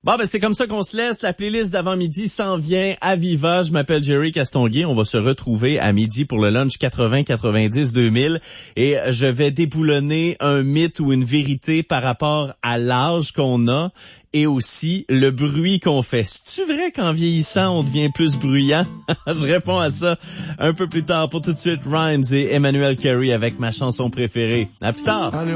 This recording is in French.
Bon, ben c'est comme ça qu'on se laisse. La playlist d'avant-midi s'en vient à Viva. Je m'appelle Jerry Castonguay. On va se retrouver à midi pour le lunch 80, 90, 2000. Et je vais déboulonner un mythe ou une vérité par rapport à l'âge qu'on a et aussi le bruit qu'on fait. C'est-tu vrai qu'en vieillissant, on devient plus bruyant? Je réponds à ça un peu plus tard. Pour tout de suite, Rhymes et Emmanuel Carey avec ma chanson préférée. À plus tard!